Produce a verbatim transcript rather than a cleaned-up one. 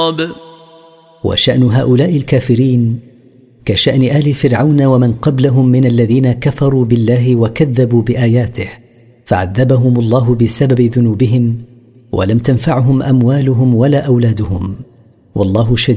وشأن هؤلاء الكافرين كشأن آل فرعون ومن قبلهم من الذين كفروا بالله وكذبوا بآياته، فعذبهم الله بسبب ذنوبهم، ولم تنفعهم أموالهم ولا أولادهم، والله شديد